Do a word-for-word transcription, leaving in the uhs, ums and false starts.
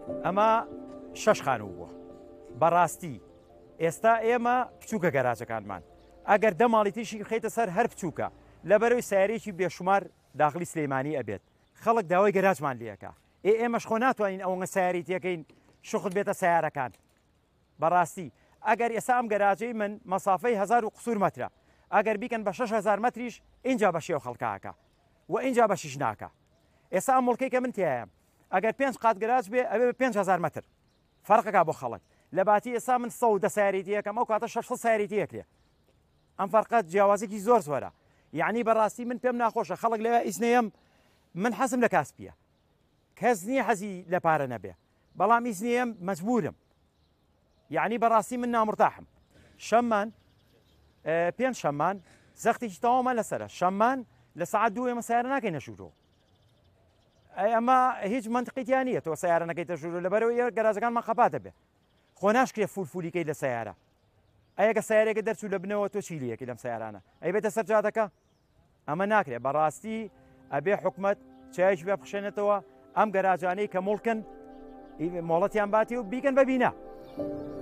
ئەمە شەش خانوو بووە بەڕاستی ئێستا ئێمە بچووکە گەراجەکانمان ئەگەر دە ماڵی تیشی خێتە سەر هەر بچووکە لەبەرەوەی سیارێکی بێشمار داخلی سلەیمانی ئەبێت خەڵک داوای گەراجمان لێەکە ئێ ئێمەش خۆ ناتوانین ئەوەنگە سیارەتیەکەین شوخت بێتە سیارەکان بەڕاستی ئەگەر ئێستا ئەم گەراجەی من مەسافەی هەزار و قسوور مەترە ئەگەر بیکەن بە شەش هەزار مەتریش اینجا بە شێو خەڵکاکە و اینجا بەشیش ناکە ئێستا ئەم مڵکەی کە من تایە ئەگەر پێنج قات گەراج بێ ئەوێ بە پێنج هەزار مەتر فەرقەکە بۆ خەڵک لە باتی ئێستا من سەد سیارەتیەکەم ئەو کاتە شەش سیارەتیەکرێ ئەم فەرقەت جیاوازێکی زۆر زۆرە یعنی بەڕاستی من پێم ناخۆشە خەڵک لەوێ ئیسنەیەم من حەزم لە کاسپیە کەس نییە حەزی لە پارە نەبێ بەڵام ئیسنەیەم مەجبورم یعنی بەڕاستی من نامڕتاحم شەممان پێنج شەممان زەختێکی تەواومان لەسرە شەممان لە سەعات دوو ئێمە سیارە ناکەینە ژوورۆ ئەمە هیچ منطقییان نییە تۆ سیارە نەکەیتە ژوورۆ لەبەرەوەی گەراجەکانمان خەپاتە بێ خۆ ناشکرێ فولفولیکەی لە سیارە ئەگە سیارێکە دەرچوو لە بنەوە تۆ چیلیەکی لەم سیارانە ئەی بێتە سەر جادەکە ئەمە ناکرێت بەڕاستی ئەبێ حکومت چایش بێ بخشێنێتەوە ئەم گەراجانەی کە مڵکن مۆڵەتیان باتی و بیکەن بەبینە.